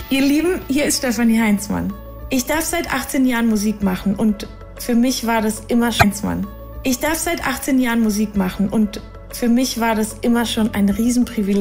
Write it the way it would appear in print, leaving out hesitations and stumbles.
Ihr Lieben, hier ist Stefanie Heinzmann. Ich darf seit 18 Jahren Musik machen und für mich war das immer schon Ich darf seit 18 Jahren Musik machen und für mich war das immer schon ein Riesenprivileg.